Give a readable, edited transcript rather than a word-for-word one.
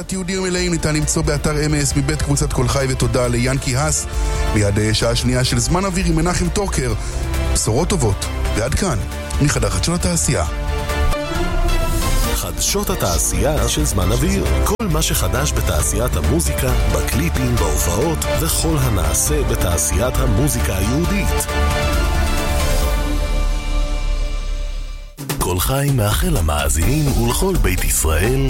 תיעודים מלאים ניתן למצוא באתר MS מבית קבוצת כל חי, ותודה ליאנקי האס. מיד שעה שנייה של זמן אוויר עם מנחם טורקר. בשורות טובות, ועד כאן מחדר חדשות התעשייה. חדשות התעשייה של זמן אוויר, כל מה שחדש בתעשיית המוזיקה, בקליפים, בהופעות וכל הנעשה בתעשיית המוזיקה היהודית. כל חי מאחל למאזינים ולכל בית ישראל